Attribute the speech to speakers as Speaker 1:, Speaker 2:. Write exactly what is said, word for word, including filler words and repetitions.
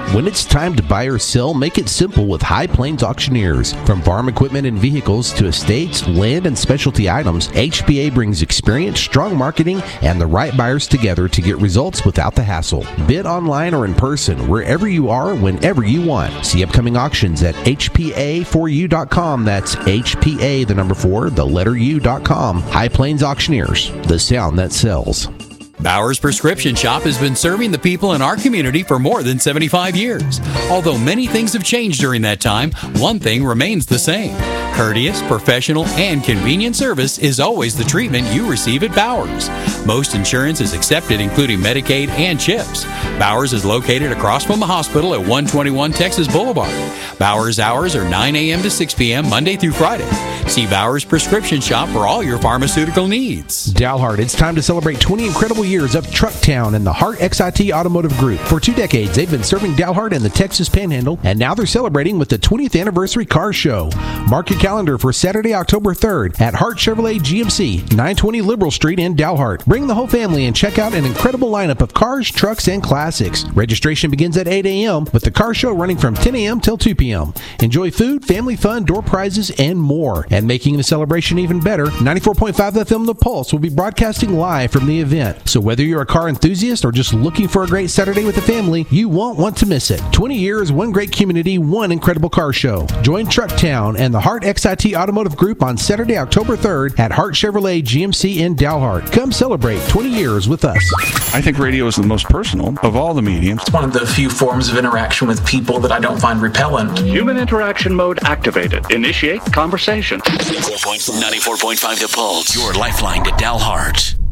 Speaker 1: When it's time to buy or sell, make it simple with High Plains Auctioneers. From farm equipment and vehicles to estates, land, and specialty items, H P A brings experience, strong marketing, and the right buyers together to get results without the hassle. Bid online or in person, wherever you are, whenever you want. See upcoming auctions at H P A four U dot com. That's H P A, the number four, the letter U dot com. High Plains Auctioneers, the sound that sells.
Speaker 2: Bowers Prescription Shop has been serving the people in our community for more than seventy-five years. Although many things have changed during that time, one thing remains the same. Courteous, professional, and convenient service is always the treatment you receive at Bowers. Most insurance is accepted, including Medicaid and CHIPS. Bowers is located across from the hospital at one twenty-one Texas Boulevard. Bowers hours are nine a.m. to six p.m. Monday through Friday. See Bowers Prescription Shop for all your pharmaceutical needs.
Speaker 1: Dalhart, it's time to celebrate twenty incredible years of Trucktown and the Hart X I T Automotive Group. For two decades, they've been serving Dalhart and the Texas Panhandle, and now they're celebrating with the twentieth Anniversary Car Show. Mark your calendar for Saturday, October third at Hart Chevrolet G M C, nine twenty Liberal Street in Dalhart. Bring the whole family and check out an incredible lineup of cars, trucks, and classics. Registration begins at eight a.m. with the car show running from ten a.m. till two p.m. Enjoy food, family fun, door prizes, and more. And making the celebration even better, ninety-four point five F M The Pulse will be broadcasting live from the event. So whether you're a car enthusiast or just looking for a great Saturday with the family, you won't want to miss it. twenty years, one great community, one incredible car show. Join Trucktown and the Hart X I T Automotive Group on Saturday, October third at Hart Chevrolet G M C in Dalhart. Come celebrate twenty years with us.
Speaker 3: I think radio is the most personal of all the mediums.
Speaker 4: It's one of the few forms of interaction with people that I don't find repellent.
Speaker 5: Human interaction mode activated. Initiate conversation.
Speaker 6: ninety-four point five The Pulse, your lifeline to Dalhart.